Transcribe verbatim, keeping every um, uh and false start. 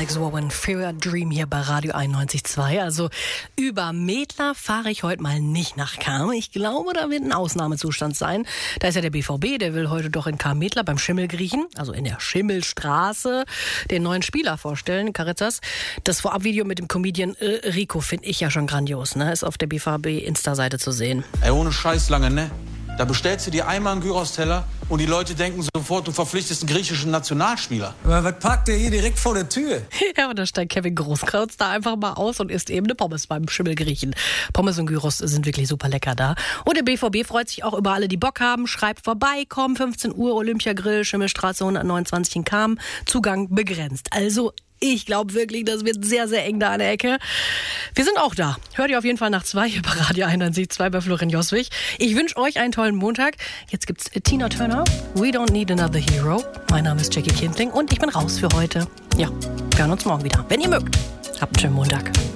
Alex Warren, Fear Dream hier bei Radio einundneunzig Komma zwei. Also über Medler fahre ich heute mal nicht nach Cham. Ich glaube, da wird ein Ausnahmezustand sein. Da ist ja der B V B, der will heute doch in Cham-Medler beim Schimmelgriechen, also in der Schimmelstraße, den neuen Spieler vorstellen, Caritas. Das Vorabvideo mit dem Comedian äh, Rico finde ich ja schon grandios, ne? Ist auf der B V B-Insta-Seite zu sehen. Ey, ohne Scheiß lange, ne? Da bestellst du dir einmal einen Gyros-Teller und die Leute denken sofort, du verpflichtest einen griechischen Nationalspieler. Aber was parkt der hier direkt vor der Tür? Ja, und da steigt Kevin Großkreuz da einfach mal aus und isst eben eine Pommes beim Schimmelgriechen. Pommes und Gyros sind wirklich super lecker da. Und der B V B freut sich auch über alle, die Bock haben. Schreibt vorbei, komm, fünfzehn Uhr, Olympiagrill, Schimmelstraße hundertneunundzwanzig in Cham. Zugang begrenzt. Also ich glaube wirklich, das wird sehr, sehr eng da an der Ecke. Wir sind auch da. Hört ihr auf jeden Fall nach zwei hier bei Radio einundneunzig Komma zwei bei Florian Joswig. Ich wünsche euch einen tollen Montag. Jetzt gibt's Tina Turner. We don't need another hero. Mein Name ist Jackie Kindling und ich bin raus für heute. Ja, wir hören uns morgen wieder. Wenn ihr mögt. Habt einen schönen Montag.